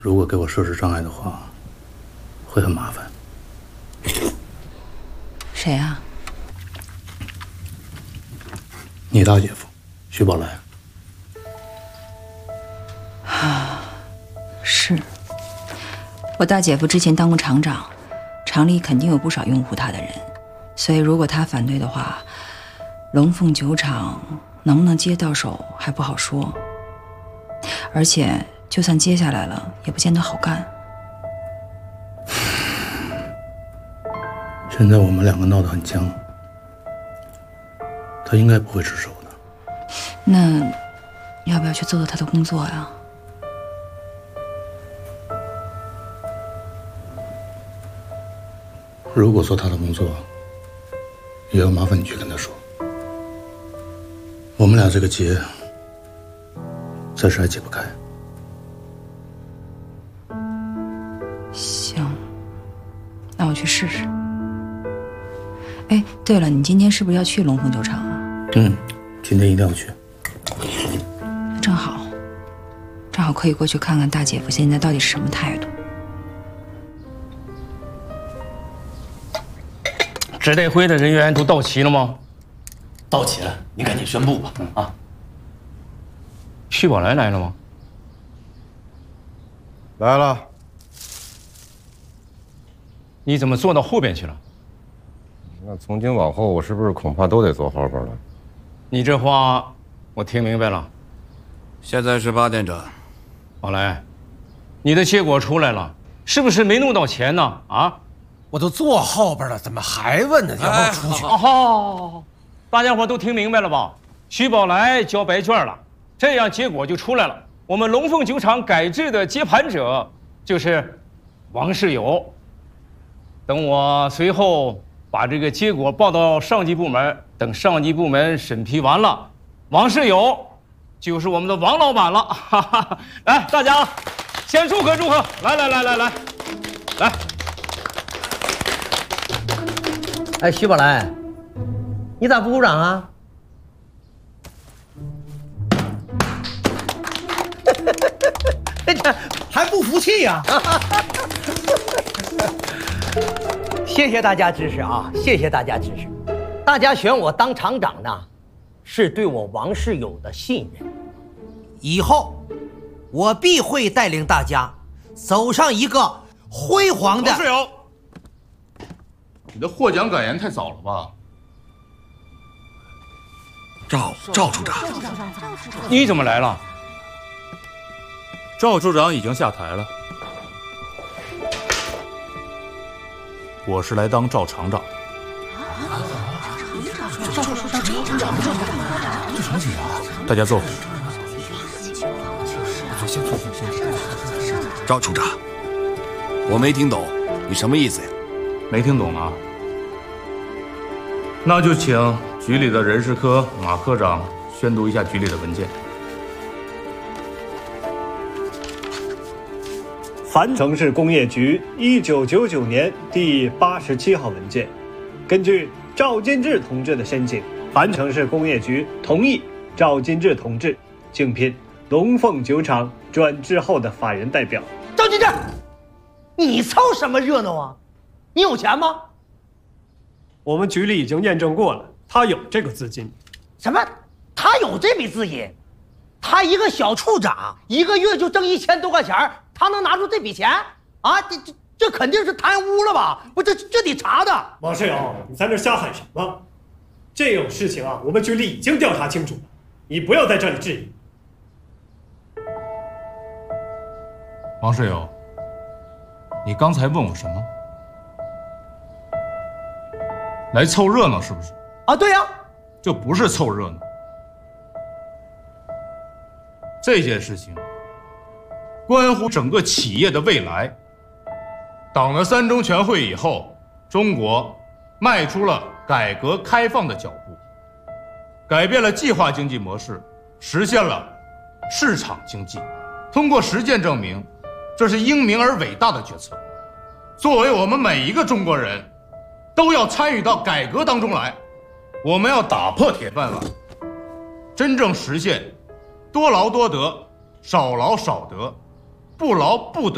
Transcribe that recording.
如果给我设置障碍的话，会很麻烦。 谁啊？ 你大姐夫，徐宝来。 是，我大姐夫之前当过厂长，厂里肯定有不少拥护他的人，所以如果他反对的话，龙凤酒厂能不能接到手还不好说。而且就算接下来了，也不见得好干。 现在我们两个闹得很僵，他应该不会吃手的。 那要不要去做做他的工作呀？ 如果做他的工作，也要麻烦你去跟他说，我们俩这个结暂时还解不开。 行，那我去试试。哎，对了，你今天是不是要去龙凤酒厂啊？ 今天一定要去。 正好可以过去看看大姐夫现在到底是什么态度。 执代会的人员都到齐了吗？ 到齐了，你赶紧宣布吧。啊， 徐宝来了吗？ 来了。 你怎么坐到后边去了？ 那从今往后，我是不是恐怕都得坐后边了？ 你这话我听明白了。 现在是8点整。 宝来，你的结果出来了，是不是没弄到钱呢？啊？ 我都坐后边了，怎么还问呢？要不要出去？ 哦，大家伙都听明白了吧？徐宝来交白卷了，这样结果就出来了。我们龙凤酒厂改制的接盘者就是王世友。等我随后把这个结果报到上级部门，等上级部门审批完了，王世友就是我们的王老板了。哈哈，来，大家先祝贺祝贺！来。 哎，徐宝来，你咋不鼓掌啊？ 还不服气呀？ 谢谢大家支持啊！谢谢大家支持。大家选我当厂长呢，是对我王世友的信任。 以后我必会带领大家走上一个辉煌的。 王世友，你的获奖感言太早了吧？ 赵处长， 你怎么来了？ 赵处长已经下台了，我是来当赵厂长的。 赵处长这什么情况？ 大家坐。 赵处长，我没听懂，你什么意思呀？ 没听懂啊？那就请局里的人事科马科长宣读一下局里的文件。 樊城市工业局1999年第87号文件，根据赵金志同志的申请，樊城市工业局同意赵金志同志竞聘龙凤酒厂转制后的法人代表。 赵金志，你凑什么热闹啊？你有钱吗？ 我们局里已经验证过了，他有这个资金。 什么？他有这笔资金？他一个小处长，一个月就挣1000多块钱，他能拿出这笔钱啊？这肯定是贪污了吧？不，这得查的。 王世友，你在这瞎喊什么？这种事情啊，我们局里已经调查清楚了，你不要在这里质疑。 王世友，你刚才问我什么？来凑热闹是不是？ 啊，对呀。 这不是凑热闹。这件事情关乎整个企业的未来。党的3中全会以后，中国迈出了改革开放的脚步，改变了计划经济模式，实现了市场经济。通过实践证明，这是英明而伟大的决策。作为我们每一个中国人，都要参与到改革当中来。我们要打破铁饭碗，真正实现多劳多得，少劳少得，不劳不得。